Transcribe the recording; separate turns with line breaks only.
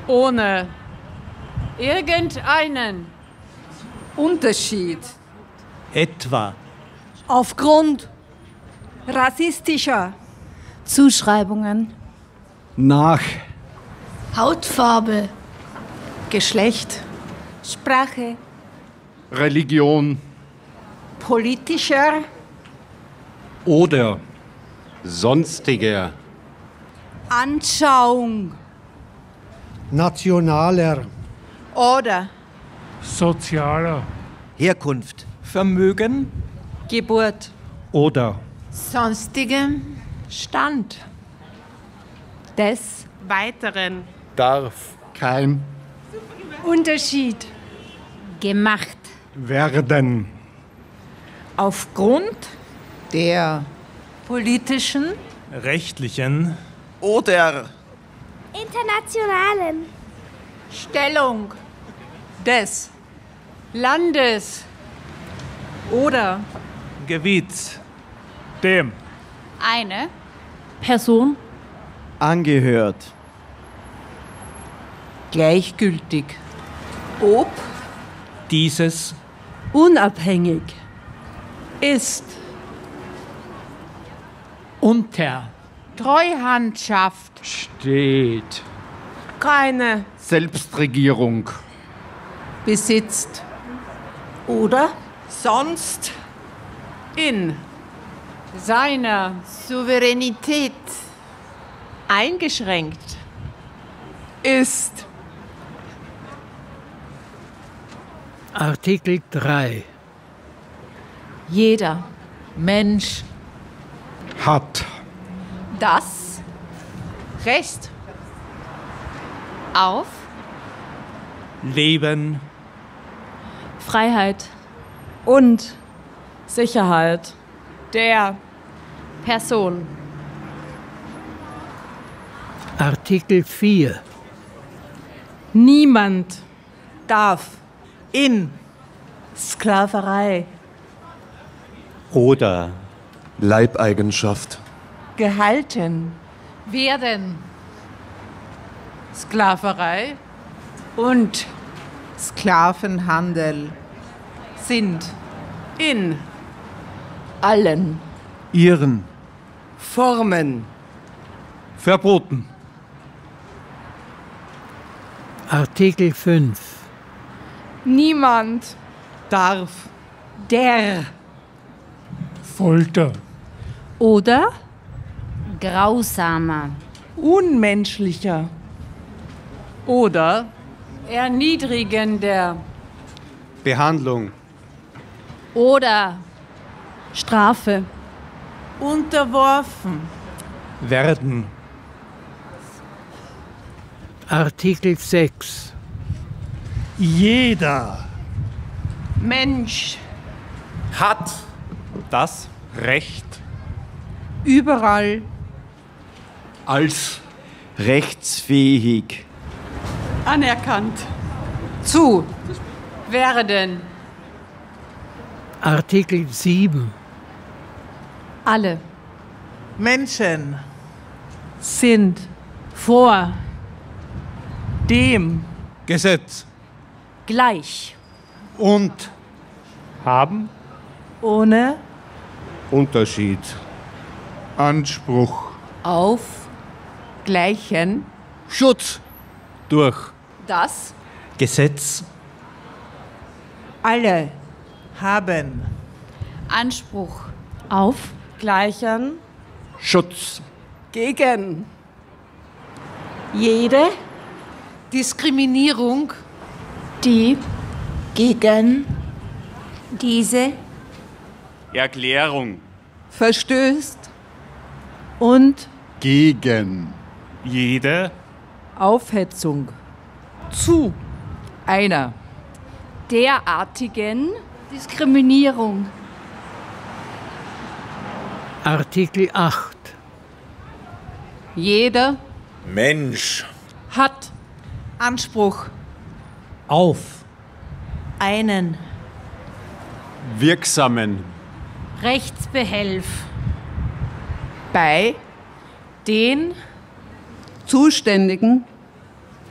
Ohne irgendeinen
Unterschied.
Etwa.
Aufgrund rassistischer
Zuschreibungen,
Nach.
Hautfarbe,
Geschlecht,
Sprache,
Religion
politischer
Oder.
sonstiger
Anschauung
nationaler,
oder
sozialer,
Herkunft.
Vermögen,
Geburt,
Oder.
sonstigem Stand,
des
weiteren
darf kein
Unterschied,
gemacht,
werden,
aufgrund der politischen
Rechtlichen.
oder
internationalen,
Stellung
des
Landes
oder
Gebiet. Dem.
eine Person,
angehört,
gleichgültig, ob
Dieses.
unabhängig, ist
Unter.
Treuhandschaft,
Steht.
keine
Selbstregierung
besitzt oder sonst in
seiner Souveränität
eingeschränkt ist.
Artikel 3.
jeder Mensch,
hat,
Das Recht
auf
Leben.
Freiheit,
und Sicherheit
der
Person,
Artikel 4.
niemand darf in Sklaverei
Oder.
Leibeigenschaft
gehalten,
werden,
Sklaverei
und Sklavenhandel sind in allen
Ihren.
Formen
Verboten.
Artikel 5.
niemand darf der
Folter,
oder grausamer,
unmenschlicher
oder erniedrigender
Behandlung
oder Strafe,
unterworfen,
Werden.
Artikel 6.
jeder,
Mensch
hat,
Das Recht.
überall
Als.
rechtsfähig,
anerkannt zu
werden
Artikel 7.
alle
Menschen sind
vor
dem
Gesetz.
gleich,
Und. Haben.
ohne
Unterschied Anspruch
auf
gleichen
Schutz. Durch.
das
Gesetz.
alle haben
Anspruch auf
gleichen
Schutz.
gegen jede
Diskriminierung,
die gegen diese
Erklärung
verstößt und
gegen
Jede.
Aufhetzung zu einer
derartigen Diskriminierung,
Artikel 8.
jeder
Mensch,
hat Anspruch
Auf.
einen
wirksamen
Rechtsbehelf,
bei den zuständigen